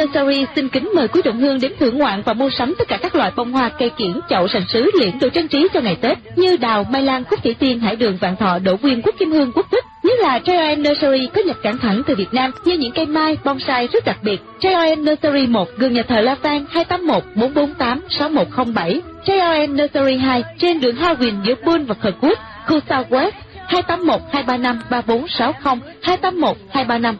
Nursery xin kính mời quý trọng hương đến thưởng ngoạn và mua sắm tất cả các loại bông hoa, cây kiểng, chậu, sành sứ, liễn, đồ trang trí cho ngày Tết như đào, mai lan, cúc thủy tiên, hải đường, vạn thọ, đỗ quyên, quốc kim hương, quốc tích. Nhất là J.O.N Nursery có nhập cảng thẳng từ Việt Nam như những cây mai, bonsai rất đặc biệt. J.O.N Nursery 1, gần nhà thờ La Phan, 281 448 6107. J.O.N Nursery 2 trên đường Howin giữa Bull và Kirkwood, khu Southwest, 281 235 3460, 281 235